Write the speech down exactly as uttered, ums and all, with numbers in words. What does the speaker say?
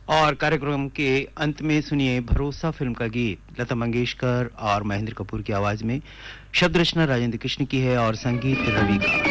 और कार्यक्रम के अंत में सुनिए भरोसा फिल्म का गीत लता मंगेशकर और महेंद्र कपूर की आवाज में। शब्द रचना राजेंद्र कृष्ण की है और संगीत रवि का।